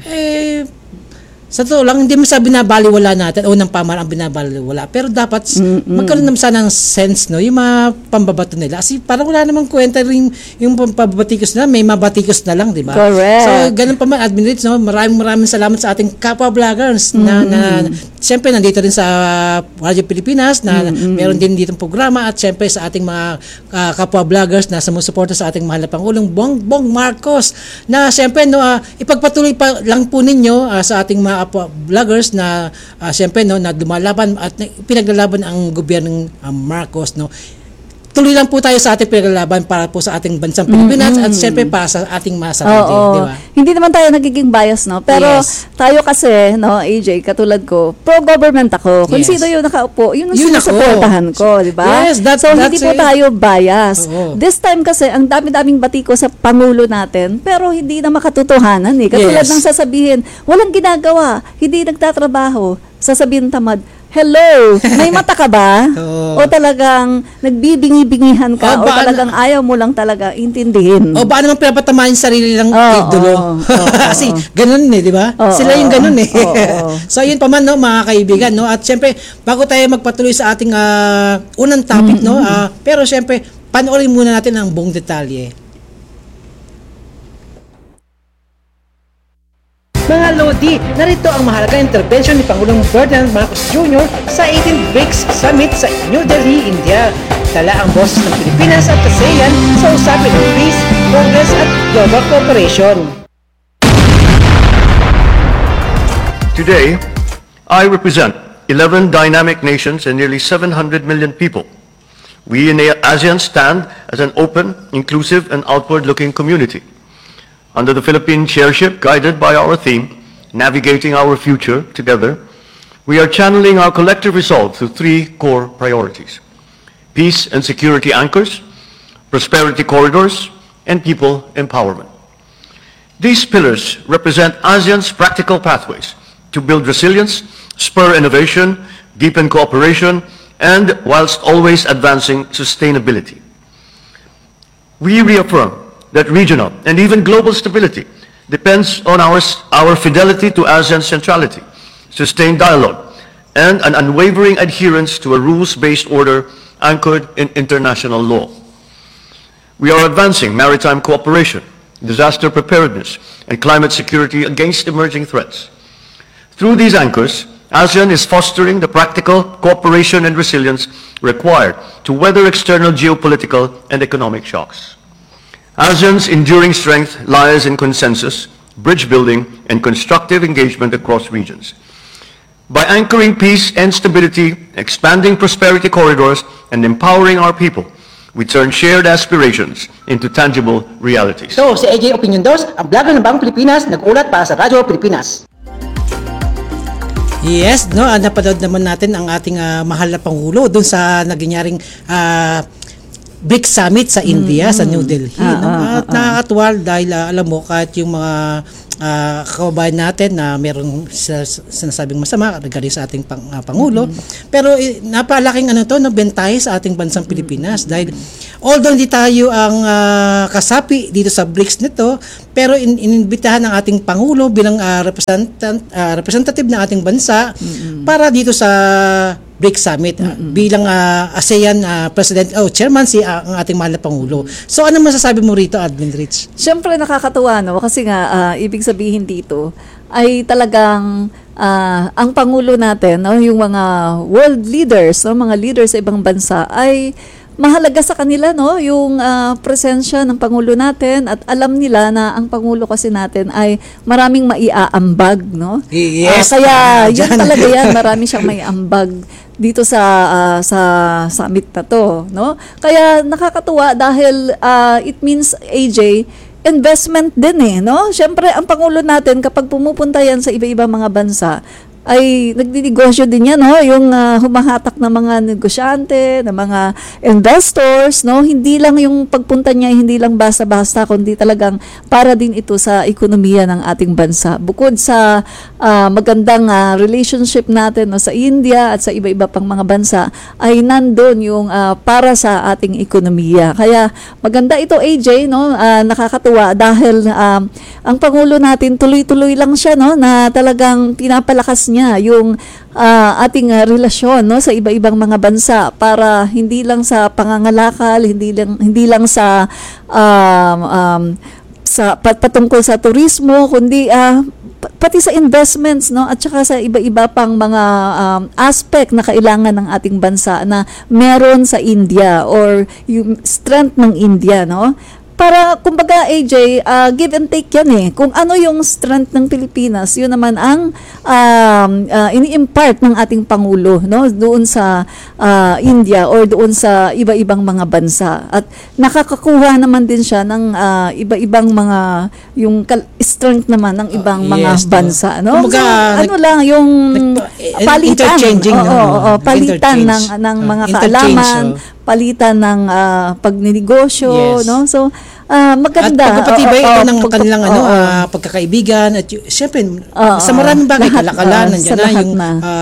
sa totoo lang, hindi mo sabi na baliwala natin o ng pamarang binabaliwala. Pero dapat magkaroon naman sana ng sense, no, yung mga pambabato nila. Kasi parang wala namang kwenta rin yung pambabatikos na, may mabatikos na lang, di ba? Correct. So, ganun pa man, Admin Rich, no, maraming salamat sa ating kapwa vloggers na siyempre nandito rin sa Radyo Pilipinas na meron din ditong programa at siyempre sa ating mga kapwa vloggers na sumusuporta sa ating mahal na Pangulong Bongbong Marcos na siyempre, no, ipagpatuloy pa lang po ninyo sa ating mga vloggers na siyempre, no, na lumalaban at pinaglalaban ang gobyernong Marcos, no. Tuloy lang po tayo sa ating pinaglalaban para po sa ating bansang Pilipinas at siyempre para sa ating mga sarili, di ba? Hindi naman tayo nagiging bias, no? Pero Yes. tayo kasi, no, AJ, katulad ko, pro-government ako. Kung Yes. sino yung nakaupo, yun ang Yun ako. sinusuportahan ko, di ba? Yes, so, hindi that's po it. tayo bias. Oo. This time kasi, ang dami-daming batiko sa Pangulo natin, pero hindi na makatotohanan, eh. Katulad Yes. ng sasabihin, walang ginagawa, hindi nagtatrabaho, sasabihin tamad, hello, may mata ka ba? Oo. O talagang nagbibingi-bingihan ka? O O, talagang ayaw mo lang talaga intindihin? O paano naman pinapatamaan yung sarili lang idolo? Kasi ganun eh, di ba? Sila yung ganun eh. So yun pa man, no, mga kaibigan, no? At syempre, bago tayo magpatuloy sa ating unang topic, no? Pero syempre, panoorin muna natin ang buong detalye. Mga Lodi, narito ang mahalagang intervention ni Pangulong Ferdinand Marcos Jr. sa 18th BRICS Summit sa New Delhi, India. Dala ang boses ng Pilipinas at ASEAN sa usapin ng peace, progress at global cooperation. Today, I represent 11 dynamic nations and nearly 700 million people. We in ASEAN stand as an open, inclusive, and outward-looking community. Under the Philippine chairship, guided by our theme, Navigating Our Future Together, we are channeling our collective resolve through 3 core priorities: peace and security anchors, prosperity corridors, and people empowerment. These pillars represent ASEAN's practical pathways to build resilience, spur innovation, deepen cooperation, and whilst always advancing sustainability. We reaffirm that regional and even global stability depends on our fidelity to ASEAN centrality, sustained dialogue, and an unwavering adherence to a rules-based order anchored in international law. We are advancing maritime cooperation, disaster preparedness, and climate security against emerging threats. Through these anchors, ASEAN is fostering the practical cooperation and resilience required to weather external geopolitical and economic shocks. ASEAN's enduring strength lies in consensus, bridge building, and constructive engagement across regions. By anchoring peace and stability, expanding prosperity corridors, and empowering our people, we turn shared aspirations into tangible realities. So, si AJ Opinion Dos, ang vlogger ng Bangko Pilipinas, nag-ulat para sa Radyo Pilipinas. Yes, no, napanood naman natin ang ating mahal na Pangulo doon sa nagingyaring BRICS Summit sa India, sa New Delhi. At nakakatuwa dahil alam mo, kahit yung mga kababayan natin na meron sinasabing masama regarding sa ating Pangulo, pero napalaking bentahe sa ating bansang Pilipinas dahil although hindi tayo ang kasapi dito sa BRICS nito, pero inimbitahan ng ating Pangulo bilang representative ng ating bansa para dito sa BRICS Summit bilang ASEAN President Chairman ang ating mahal na Pangulo. So ano masasabi mo rito, Admin Rich? Siyempre nakakatuwa, no? Kasi nga ibig sabihin dito ay talagang ang Pangulo natin, no, yung mga world leaders, no, mga leaders sa ibang bansa ay mahalaga sa kanila, no, yung presensya ng Pangulo natin at alam nila na ang Pangulo kasi natin ay maraming maiaambag, no? Yes. Kaya yun talaga yan, marami siyang maiambag dito sa summit na to, no? Kaya nakakatuwa dahil it means, AJ, investment din no? Siyempre, ang Pangulo natin kapag pumupunta yan sa iba-ibang mga bansa, ay nagdinegosyo din yan, no? Yung humahatak ng mga negosyante, ng mga investors, no? Hindi lang yung pagpunta niya, hindi lang basta-basta, kundi talagang para din ito sa ekonomiya ng ating bansa. Bukod sa magandang relationship natin, no, sa India at sa iba-iba pang mga bansa, ay nandun yung para sa ating ekonomiya. Kaya maganda ito, AJ, no? Nakakatuwa dahil ang Pangulo natin tuloy-tuloy lang siya, no, na talagang pinapalakas niya yung ating relasyon, no, sa iba-ibang mga bansa para hindi lang sa pangangalakal, hindi lang sa patungkol sa turismo, kundi pati sa investments, no, at saka sa iba-iba pang mga aspect na kailangan ng ating bansa na meron sa India or yung strength ng India, no? Para, kumbaga, AJ, give and take yan Kung ano yung strength ng Pilipinas, yun naman ang ini-impart ng ating Pangulo, no? Doon sa India or doon sa iba-ibang mga bansa. At nakakakuha naman din siya ng iba-ibang mga, yung strength naman ng ibang mga bansa, no? Kumbaga, ano lang, yung palitan. Interchanging, palitan ng mga kaalaman, palitan ng pagninegosyo, no? So, maganda. At pagpapatibay ito ng kanilang pagkakaibigan at syempre sa maraming bagay, kalakalan, nandiyan na yung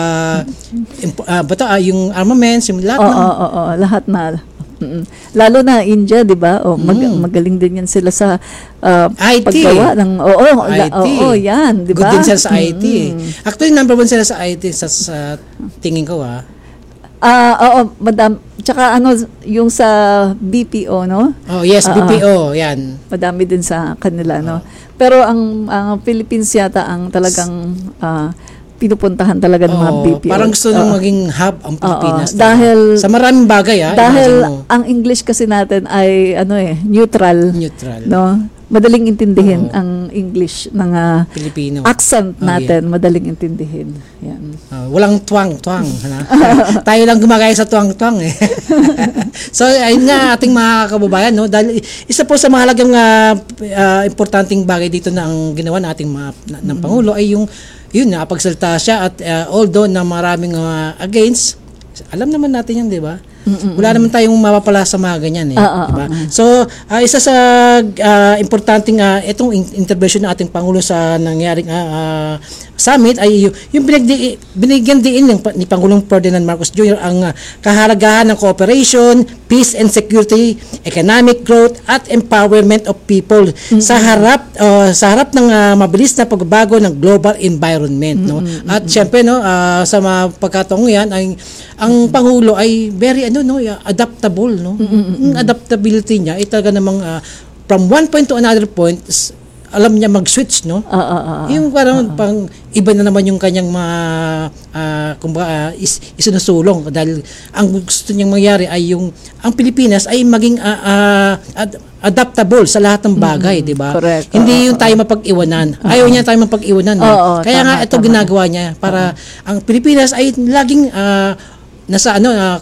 yung armaments, yung lahat lahat na. Lalo na India, 'di ba? Magaling din yan sila sa IT. Paggawa ng IT. Yan, 'di ba? Good din sila sa IT. Actually, number 1 sila sa IT sa tingin ko Oo, madam. Tsaka yung sa BPO, no? Oh, yes, BPO, yan. Madami din sa kanila, no? Pero ang Philippines yata ang talagang pinupuntahan talaga ng mga BPO. Parang gusto nang maging hub ang Pilipinas. Dahil sa maraming bagay, dahil ang English kasi natin ay neutral. No? Madaling intindihin ang English ng Pilipino. Accent natin, madaling intindihin. Yan. Walang twang. Tayo lang gumagaya sa twang So, ayun nga ating mga kababayan, no? Dahil isa po sa mahalagang importanteng bagay dito na ang ginawa nating ng Pangulo ay yung pagsalita siya at although na maraming against, alam naman natin yan, di ba? Wala naman tayong mapapala sa mga ganyan diba? So, isa sa importanteng itong intervention ng ating Pangulo sa nangyaring summit ay yung binigyan din ni Pangulong Ferdinand Marcos Jr. ang kahalagahan ng cooperation, peace and security, economic growth at empowerment of people sa harap ng mabilis na pagbabago ng global environment, no? At syempre, no, sa mga pagkataong yan ay ang Pangulo ay very adaptable, no? Ang adaptability niya ay talaga namang from one point to another point alam niya mag-switch, no? Yung parang pang iba na naman yung kanyang isinusulong dahil ang gusto niyang mangyari ay yung ang Pilipinas ay maging adaptable sa lahat ng bagay, di ba? Correct. Hindi yung tayo mapag-iwanan. Ayaw niya tayo mapag-iwanan. Kaya nga ito ginagawa niya para ang Pilipinas ay laging nasa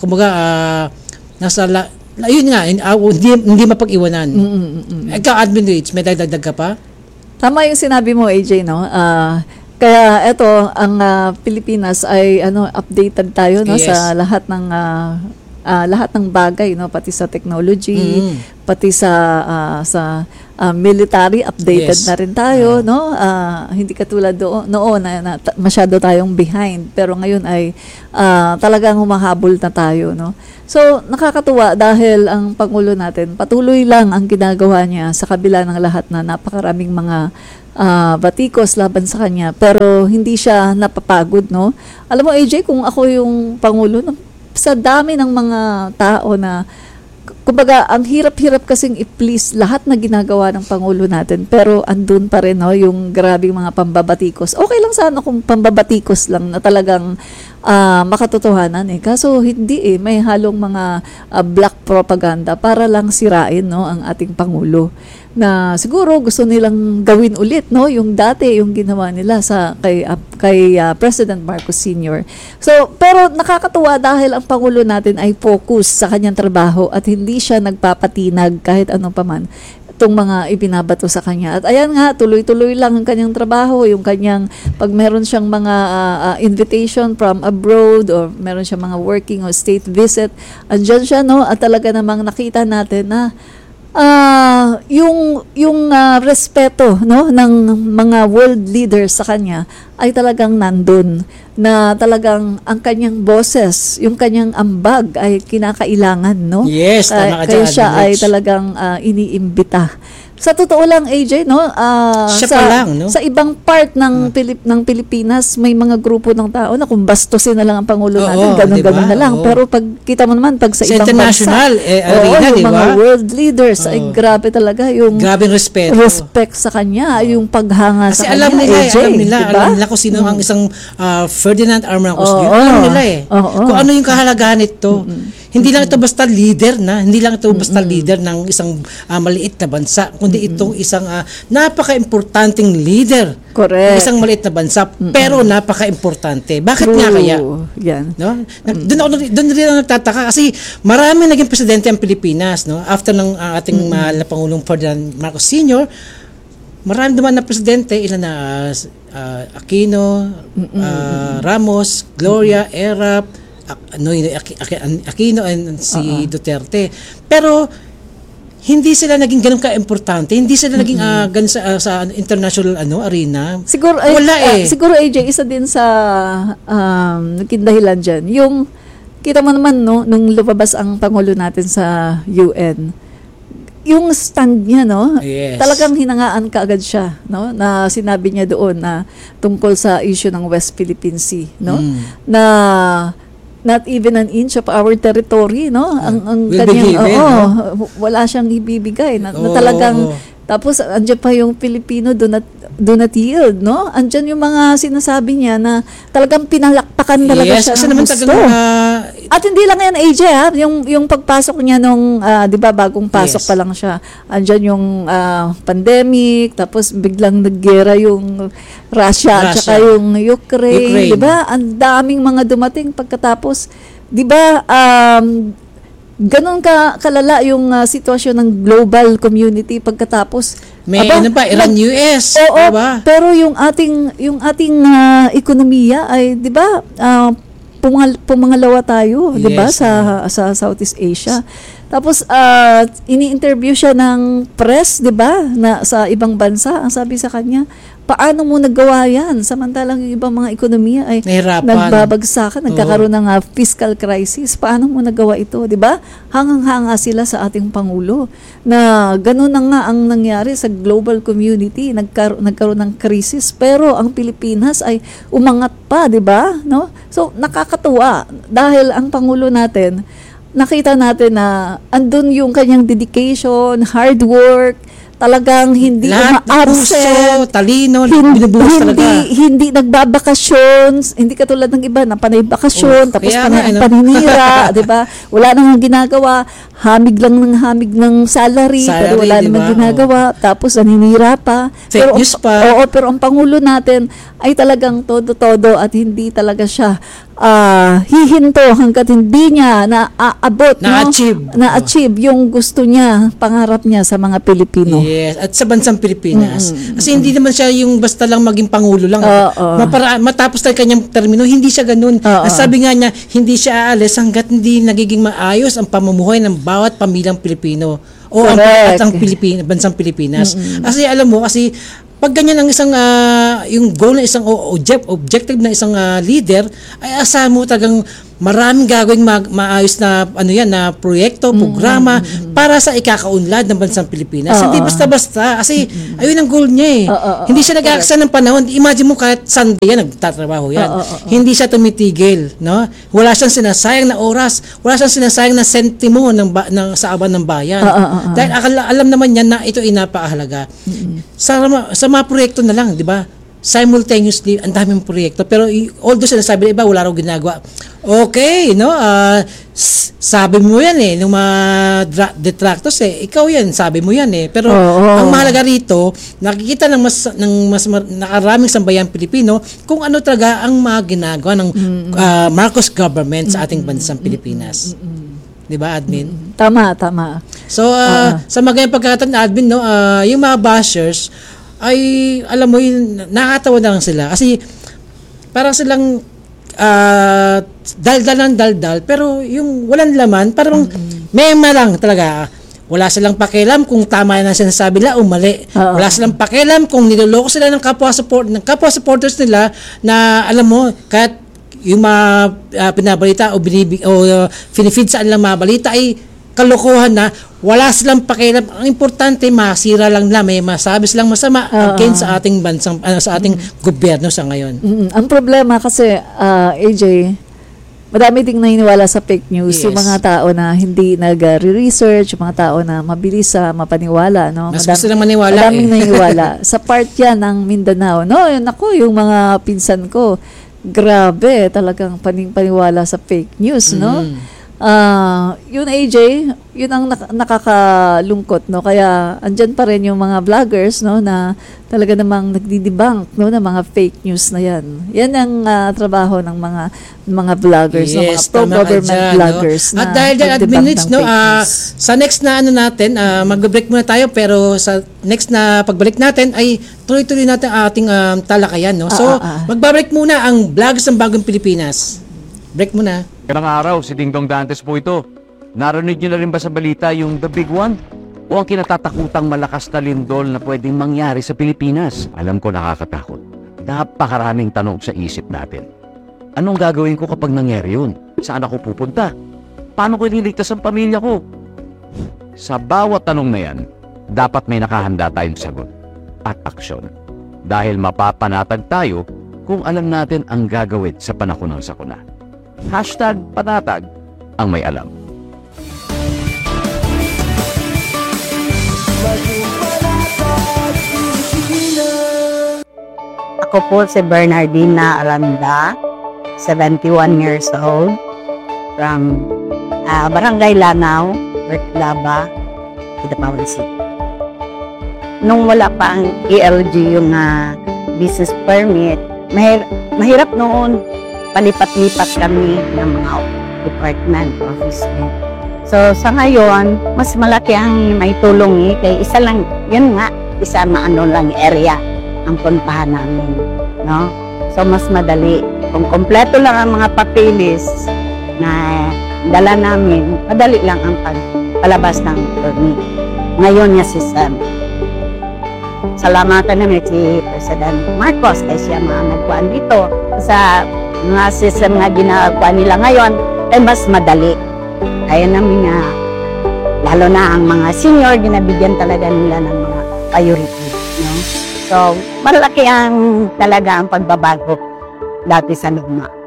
ayun nga, hindi mapag-iwanan. Ikaw, Admin Rich, may dagdag ka pa? Tama yung sinabi mo, AJ, no? Kaya ito, ang Pilipinas ay updated tayo, no, sa lahat ng bagay, no, pati sa technology, pati sa military, updated na rin tayo, no? Hindi katulad noon na masyado tayong behind, pero ngayon ay talagang humahabol na tayo, no? So, nakakatuwa dahil ang Pangulo natin, patuloy lang ang ginagawa niya sa kabila ng lahat na napakaraming mga batikos laban sa kanya, pero hindi siya napapagod, no? Alam mo, AJ, kung ako yung Pangulo, sa dami ng mga tao na kumbaga, ang hirap-hirap kasing i-please lahat na ginagawa ng Pangulo natin, pero andun pa rin, no, yung grabing mga pambabatikos. Okay lang sana kung pambabatikos lang na talagang makatotohanan kaso hindi may halong mga black propaganda para lang sirain, no, ang ating Pangulo na siguro gusto nilang gawin ulit, no, yung dati yung ginawa nila kay President Marcos Sr. So, pero nakakatuwa dahil ang Pangulo natin ay focus sa kanyang trabaho at hindi siya nagpapatinag kahit ano paman itong mga ibinabato sa kanya. At ayan nga, tuloy-tuloy lang ang kanyang trabaho, yung kanyang, pag meron siyang mga invitation from abroad or meron siyang mga working or state visit, andyan siya, no, at talaga namang nakita natin na yung respeto, no, ng mga world leaders sa kanya ay talagang nandun, na talagang ang kanyang boses, yung kanyang ambag ay kinakailangan, no? Yes, tama ka kaya dyan, siya Rich. ay talagang iniimbita. Sa totoo lang, AJ, no, Siya pa lang, no? sa ibang part ng Pilipinas, may mga grupo ng tao na kung bastusin na lang ang Pangulo natin, ganun-ganun na lang. Pero pag kita mo naman, pag sa ibang international bansa, arena, yung di ba? mga world leaders, ay grabe talaga yung grabing respeto. Respect sa kanya, yung paghanga Kasi sa alam kanya, nila, AJ, alam nila kung sino ang isang Ferdinand R. Marcos Jr. Alam nila kung ano yung kahalagahan nito. Hindi lang ito basta leader hindi lang ito basta leader ng isang maliit na bansa, kundi itong isang napaka-importanting leader. Correct. Ng isang maliit na bansa, pero napaka-importante. Bakit nga kaya? Yan. No? Doon rin ako nagtataka kasi marami naging presidente ang Pilipinas, no? After ng ating mahal na Pangulong Ferdinand Marcos Sr., marami naman na presidente, ilan na Aquino, Ramos, Gloria, Erap, Aquino and si Duterte. Pero hindi sila naging ganun ka-importante. Hindi sila naging ganun sa international arena. Siguro siguro AJ, isa din sa naging dahilan diyan. Yung kita mo naman, no, nung lumabas ang Pangulo natin sa UN, yung stand niya, no, talagang hinangaan kaagad siya, no, na sinabi niya doon na tungkol sa issue ng West Philippine Sea, no, na not even an inch of our territory, no, ang kanyang wala siyang ibibigay na talagang. Tapos andyan pa yung Pilipino do not yield, no? Andyan yung mga sinasabi niya na talagang pinalakpakan talaga siya ng gusto. At hindi lang yan, AJ, yung pagpasok niya nung, di ba, bagong pasok pa lang siya. Andyan yung pandemic, tapos biglang naggera yung Russia. At saka yung Ukraine. Di ba? Ang daming mga dumating pagkatapos, di ba, ganon kalala yung sitwasyon ng global community pagkatapos may Iran-US, diba? Pero yung ating ekonomiya ay, 'di ba, pumangalawa tayo, 'di ba, sa Southeast Asia. Tapos ini-interview siya ng press, 'di ba, na sa ibang bansa. Ang sabi sa kanya, paano mo nagawa yan? Samantalang yung ibang mga ekonomiya ay nagbabagsakan, nagkakaroon ng fiscal crisis. Paano mo nagawa ito? Diba? Hangang-hanga sila sa ating Pangulo na gano'n na nga ang nangyari sa global community. Nagkaroon ng crisis. Pero ang Pilipinas ay umangat pa, diba? No? So, nakakatuwa dahil ang Pangulo natin, nakita natin na andun yung kanyang dedication, hard work, talagang hindi Lahat ng puso, uma-absent. talino, binubuhos talaga. Hindi nagbabakasyon, hindi katulad ng iba na panay bakasyon, tapos kaya panay nga, paninira, 'di ba? Wala nang ginagawa, hamig ng salary, pero wala diba? namang ginagawa, tapos naninira pa. Fake news pa. Oo, pero ang pangulo natin ay talagang todo-todo at hindi talaga siya hihinto hanggat hindi niya naaabot, na-achieve yung gusto niya, pangarap niya sa mga Pilipino. Yes, at sa bansang Pilipinas. Kasi hindi naman siya yung basta lang maging pangulo lang. Matapos na kanyang termino, hindi siya ganun. Sabi nga niya, hindi siya aalis hanggat hindi nagiging maayos ang pamumuhay ng bawat pamilyang Pilipino o ang bansang Pilipinas. Kasi alam mo, kasi pag ganyan ang isang yung goal na isang objective na isang leader, ay asahan mo talagang maraming gagawing maayos na na proyekto, programa para sa ikakaunlad ng bansang Pilipinas. Hindi basta-basta kasi ayun ang goal niya Hindi siya nag-aaksa ng panahon. Imagine mo kahit Sunday yan nagtatrabaho yan. Hindi siya tumitigil, no? Wala siyang sinasayang na oras, wala siyang sinasayang na sentimo sa aban ng bayan. Dahil alam naman niya na ito ay napakahalaga. Sa mga proyekto na lang, di ba? Simultaneously, ang daming proyekto. Pero although sinasabi na iba, wala raw ginagawa. Okay, no? Sabi mo yan nung mga detractors ikaw yan, sabi mo yan Pero ang mahalaga rito, nakikita ng mas nakaraming sambayang Pilipino kung ano talaga ang mga ginagawa ng Marcos government sa ating bansang Pilipinas. Di ba, admin? Tama. So, sa magandang pagkakataon, admin, no, yung mga bashers, ay alam mo yun, nakakatawa na lang sila kasi parang silang daldal pero yung walang laman parang mema lang talaga. Wala silang pakialam kung tama na sinasabi nila o mali. Wala silang pakialam kung niloloko sila ng kapwa supporters nila na alam mo kahit yung mga pinabalita o finifeed sa kanilang mga balita ay kalokohan na wala silang pakialam. Ang importante, masira lang nila, may masabi silang masama against sa ating bansang, sa ating gobyerno sa ngayon. Ang problema kasi, AJ, madami ding naniniwala sa fake news. Yung mga tao na hindi nag-research, yung mga tao na mabilis mapaniwala. No? Mas gusto lang maniwala. Madaming naniniwala. Sa part yan ng Mindanao. No, yung mga pinsan ko, grabe, talagang paniwala sa fake news, no? Yun AJ, yun ang nakakalungkot, no? Kaya andyan pa rin yung mga vloggers, no, na talaga namang nagdi-debunk, no, ng mga fake news na yan. Yan ang trabaho ng mga vloggers, no, mga pro-government vloggers. No? At dahil admin needs, no, sa next na natin, mag-break muna tayo, pero sa next na pagbalik natin ay tuloy-tuloy natin ating talakayan, no? So, magbabalik muna ang Vlogs ng Bagong Pilipinas. Break muna. Ilang araw, si Dingdong Dantes po ito. Narinig niyo na rin ba sa balita yung the big one? O ang kinatatakutang malakas na lindol na pwedeng mangyari sa Pilipinas? Alam ko nakakatakot. Napakaraming tanong sa isip natin. Anong gagawin ko kapag nangyari yun? Saan ako pupunta? Paano ko ililigtas ang pamilya ko? Sa bawat tanong na yan, dapat may nakahanda tayong sagot at aksyon. Dahil mapapanatag tayo kung alam natin ang gagawin sa panahon ng sakuna. #panatag ang may alam. Ako po si Bernardina Aranda, 71 years old, from Barangay Lanao, Bertlaba, Kidapawan City. Nung wala pa ang ELG yung business permit, mahirap noon. Palipat-lipat kami ng mga department, office. So, sa ngayon, mas malaki ang may tulong kay isa lang, yun nga, isa maano lang area ang puntahan namin, no? So, mas madali. Kung kompleto lang ang mga papilis na dala namin, madali lang ang palabas ng permit. Ngayon niya si Sam. Salamatan namin si President Marcos kasi siya nagkuhan dito sa mga system na ginagawa nila ngayon ay mas madali. Kaya namin lalo na ang mga senior, ginabigyan talaga nila ng mga priority. No? So, malaki ang talaga ang pagbabago dati sa lugma.